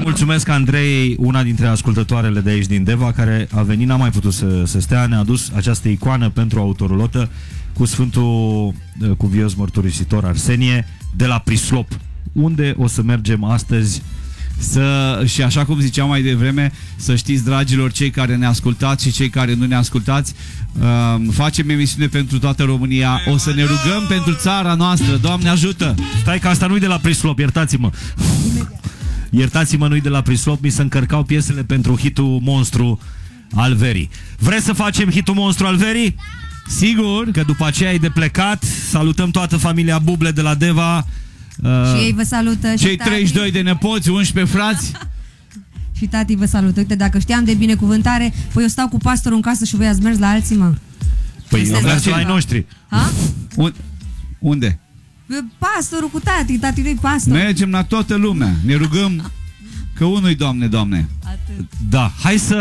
mulțumesc Andrei, una dintre ascultătoarele de aici din Deva, care a venit, n-a mai putut să stea, ne-a adus această icoană pentru autorulotă cu Sfântul Cuvios Mărturisitor Arsenie de la Prislop. Unde o să mergem astăzi? Și așa cum ziceam mai devreme, să știți, dragilor, cei care ne ascultați și cei care nu ne ascultați, facem emisiune pentru toată România. O să ne rugăm pentru țara noastră. Doamne ajută! Stai că asta nu-i de la Prislop, iertați-mă. Iertați-mă, nu-i de la Prislop. Mi se încărcau piesele pentru hitul monstru al verii. Vreți să facem hitul monstru al verii? Sigur, că după aceea e de plecat. Salutăm toată familia Buble de la Deva. Și ei vă salută. Cei 32 de nepoți, 11 frați. Și tati vă salută. Uite, dacă știam de binecuvântare, păi eu stau cu pastorul în casă și voi ați mers la alții, mă. Păi eu mers la ai noștri. Ha? Unde? Pastorul cu tati, tati lui pastor. Mergem la toată lumea. Ne rugăm că unui Doamne, Doamne. Atât. Da,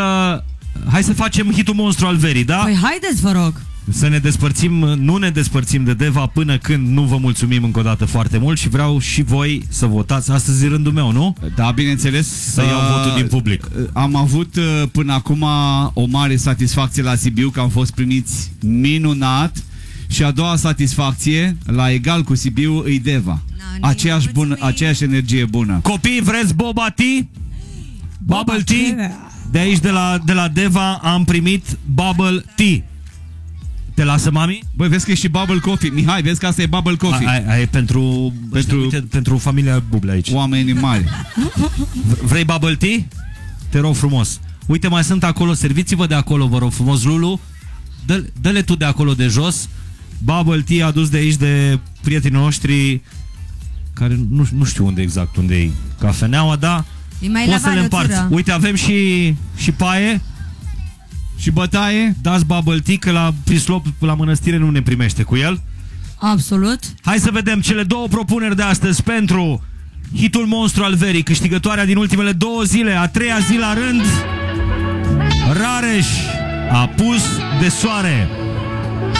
hai să facem hitul monstru al verii, da? Păi haideți, vă rog. Să ne despărțim, nu ne despărțim de Deva până când nu vă mulțumim încă o dată foarte mult și vreau și voi să votați. Astăzi e rândul meu, nu? Da, bineînțeles. Să iau votul din public. Am avut până acum o mare satisfacție la Sibiu, că am fost primiți minunat. Și a doua satisfacție, la egal cu Sibiu, îi Deva. Aceeași energie bună. Copii, vreți boba tea? Bubble tea? De aici, de la Deva, am primit bubble tea. Te lasă, mami? Băi, vezi că e și bubble coffee. Mihai, vezi că asta e bubble coffee. Aia e pentru familia Buble aici. Oamenii mari. Vrei bubble tea? Te rog frumos. Uite, mai sunt acolo, serviți-vă de acolo, vă rog frumos, Lulu. Dă-le tu de acolo de jos. Bubble tea adus de aici de prietenii noștri, care nu știu unde e cafeneaua, da? Poți să le împarți. Uite, avem și paie și bătaie. Dați bubble tea, că la Prislop, la mănăstire, nu ne primește cu el. Absolut. Hai să vedem cele două propuneri de astăzi pentru hitul monstru al verii, câștigătoarea din ultimele 2 zile, a 3-a zi la rând, Rareș, Apus de soare.